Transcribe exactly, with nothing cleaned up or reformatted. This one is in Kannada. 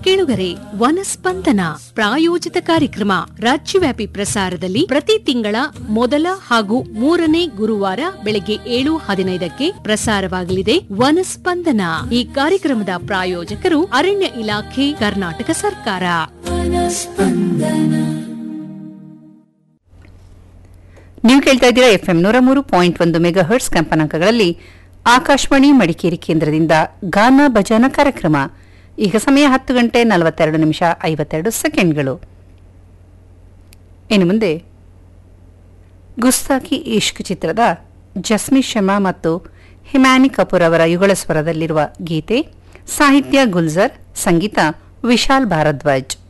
ಕೇಳುಗರೆ, ವನಸ್ಪಂದನ ಪ್ರಾಯೋಜಿತ ಕಾರ್ಯಕ್ರಮ ರಾಜ್ಯವ್ಯಾಪಿ ಪ್ರಸಾರದಲ್ಲಿ ಪ್ರತಿ ತಿಂಗಳ ಮೊದಲ ಹಾಗೂ ಮೂರನೇ ಗುರುವಾರ ಬೆಳಗ್ಗೆ ಏಳು ಹದಿನೈದಕ್ಕೆ ಪ್ರಸಾರವಾಗಲಿದೆ ವನಸ್ಪಂದನ. ಈ ಕಾರ್ಯಕ್ರಮದ ಪ್ರಾಯೋಜಕರು ಅರಣ್ಯ ಇಲಾಖೆ, ಕರ್ನಾಟಕ ಸರ್ಕಾರ. ನೀವು ಕೇಳ್ತಾ ಇದ್ದೀರಾ ಎಫ್ಎಂ ನೂರ ಮೂರು ಪಾಯಿಂಟ್ ಒಂದು ಮೆಗಾ ಹರ್ಟ್ಸ್ ಕಂಪನಾಂಕಗಳಲ್ಲಿ ಆಕಾಶವಾಣಿ ಮಡಿಕೇರಿ ಕೇಂದ್ರದಿಂದ ಗಾನ ಭಜನ ಕಾರ್ಯಕ್ರಮ. ಈಗ ಸಮಯ ಹತ್ತು ಗಂಟೆ ನಲವತ್ತೆರಡು ನಿಮಿಷ ಐವತ್ತೆರಡು ಸೆಕೆಂಡ್ಗಳು. ಇನ್ನು ಮುಂದೆ ಗುಸ್ತಾಕಿ ಇಷ್ಕ್ ಚಿತ್ರದ ಜಸ್ಮಿ ಶಮಾ ಮತ್ತು ಹಿಮಾನಿ ಕಪೂರ್ ಅವರ ಯುಗಳ ಸ್ವರದಲ್ಲಿರುವ ಗೀತೆ, ಸಾಹಿತ್ಯ ಗುಲ್ಜರ್, ಸಂಗೀತ ವಿಶಾಲ್ ಭಾರದ್ವಾಜ್.